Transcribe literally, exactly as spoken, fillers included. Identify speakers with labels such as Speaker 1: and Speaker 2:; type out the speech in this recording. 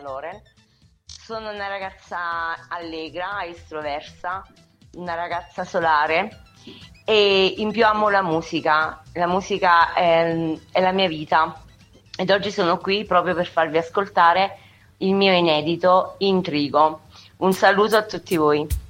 Speaker 1: Loren. Sono una ragazza allegra, estroversa, una ragazza solare e in più amo la musica. La musica è, è la mia vita ed oggi sono qui proprio per farvi ascoltare il mio inedito Intrigo. Un saluto a tutti voi.